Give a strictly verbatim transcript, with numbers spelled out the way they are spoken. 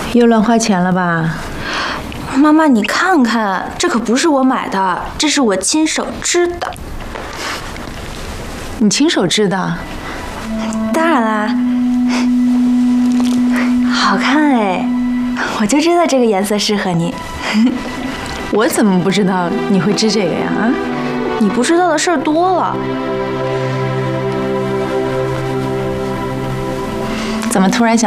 又乱花钱了吧？ 妈妈，你看看，这可不是我买的，这是我亲手织的。 你亲手织的？ 当然啦，好看哎，我就知道这个颜色适合你。 我怎么不知道你会织这个呀？啊？ 你不知道的事儿多了。 怎么突然想？